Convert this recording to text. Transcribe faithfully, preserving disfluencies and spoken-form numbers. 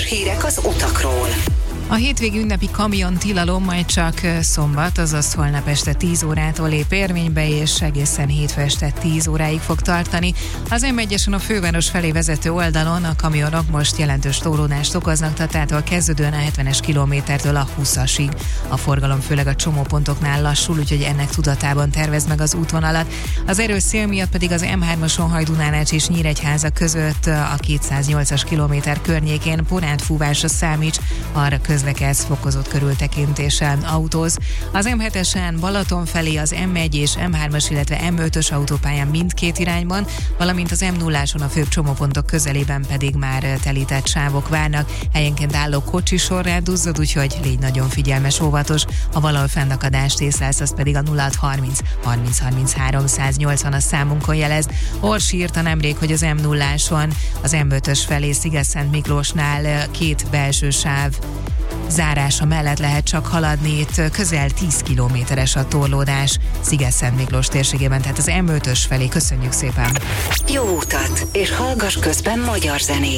hírek az utakról. A hétvégi ünnepi kamion tilalom majd csak szombat, azaz holnap este tíz órától lép érvénybe, és egészen hétfő este tíz óráig fog tartani. Az em egyesen a főváros felé vezető oldalon a kamionok most jelentős torlódást okoznak, Tatától kezdődően a hetvenes kilométertől a húszasig. A forgalom főleg a csomópontoknál lassul, úgyhogy ennek tudatában tervez meg az útvonalat. Az erős szél miatt pedig az em hármason Hajdúnánács és Nyíregyháza között a kétszáznyolcas kilométer környékén porántfúvásra számíts, arra közlekedsz fokozott körültekintéssel, autóz. Az em hetesen Balaton felé az em egy és em hármas, illetve em ötös autópályán mindkét irányban, valamint az em nulláson a főbb csomópontok közelében pedig már telített sávok várnak. Helyenként álló kocsisorrend duzzad, úgyhogy légy nagyon figyelmes, óvatos. Ha valahol fennakadást észlelsz, az pedig a nulla harminc harminc harminchárom száznyolcvan a számunkon jelez. Orsi írta nemrég, hogy az em nulláson az em ötös felé Sziget-Szent Miklósnál két belső sáv zárása mellett lehet csak haladni, itt közel tíz kilométeres a torlódás Sziget-Szent Miklós térségében, tehát az em ötös felé. Köszönjük szépen! Jó utat, és hallgass közben magyar zenét!